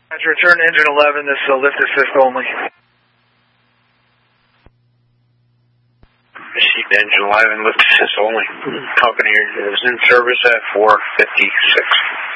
Return to engine 11, this is a lift assist only. Received engine 11, lift assist only. Company is in service at 4:56.